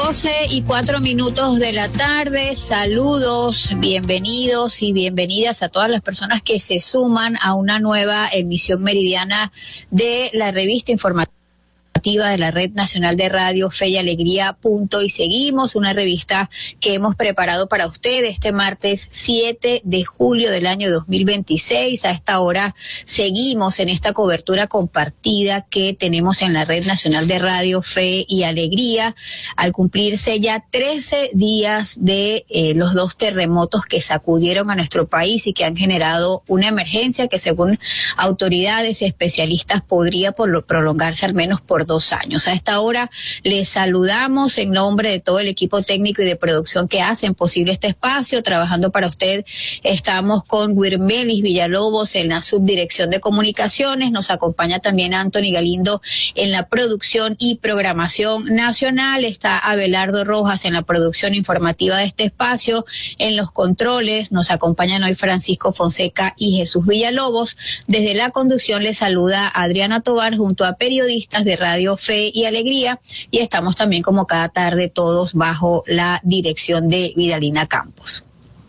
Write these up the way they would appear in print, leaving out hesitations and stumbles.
12:04 de la tarde. Saludos, bienvenidos y bienvenidas a todas las personas que se suman a una nueva emisión meridiana de la revista informativa de la Red Nacional de Radio Fe y Alegría. Y seguimos una revista que hemos preparado para ustedes este martes 7 de julio del año 2026. A esta hora seguimos en esta cobertura compartida que tenemos en la Red Nacional de Radio Fe y Alegría, al cumplirse ya 13 días de los dos terremotos que sacudieron a nuestro país y que han generado una emergencia que, según autoridades y especialistas, podría prolongarse al menos por 2 años. A esta hora les saludamos en nombre de todo el equipo técnico y de producción que hacen posible este espacio. Trabajando para usted estamos con Wirmelis Villalobos en la subdirección de comunicaciones. Nos acompaña también Anthony Galindo en la producción y programación nacional. Está Abelardo Rojas en la producción informativa de este espacio. En los controles nos acompañan hoy Francisco Fonseca y Jesús Villalobos. Desde la conducción les saluda Adriana Tovar junto a periodistas de Radio Fe y Alegría, y estamos también como cada tarde todos bajo la dirección de Vidalina Campos.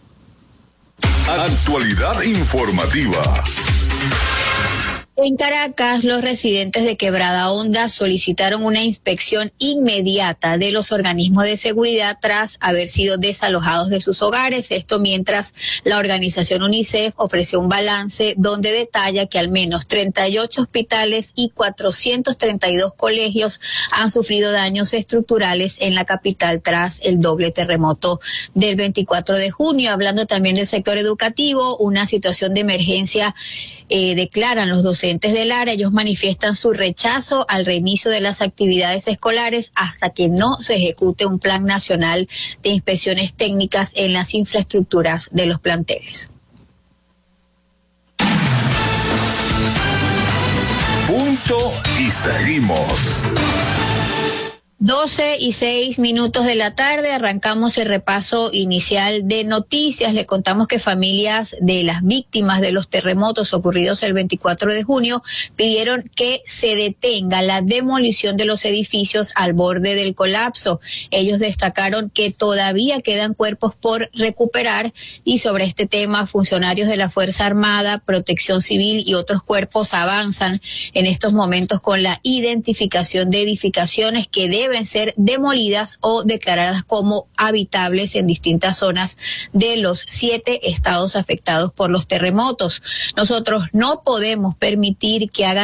Actualidad informativa. En Caracas, los residentes de Quebrada Honda solicitaron una inspección inmediata de los organismos de seguridad tras haber sido desalojados de sus hogares. Esto mientras la organización UNICEF ofreció un balance donde detalla que al menos 38 hospitales y 432 colegios han sufrido daños estructurales en la capital tras el doble terremoto del 24 de junio. Hablando también del sector educativo, una situación de emergencia declaran los docentes del área. Ellos manifiestan su rechazo al reinicio de las actividades escolares hasta que no se ejecute un plan nacional de inspecciones técnicas en las infraestructuras de los planteles. Punto y seguimos. 12:06 de la tarde, arrancamos el repaso inicial de noticias. Le contamos que familias de las víctimas de los terremotos ocurridos el 24 de junio pidieron que se detenga la demolición de los edificios al borde del colapso. Ellos destacaron que todavía quedan cuerpos por recuperar, y sobre este tema funcionarios de la Fuerza Armada, Protección Civil y otros cuerpos avanzan en estos momentos con la identificación de edificaciones que deben ser demolidas o declaradas como habitables en distintas zonas de los 7 estados afectados por los terremotos. Nosotros no podemos permitir que hagan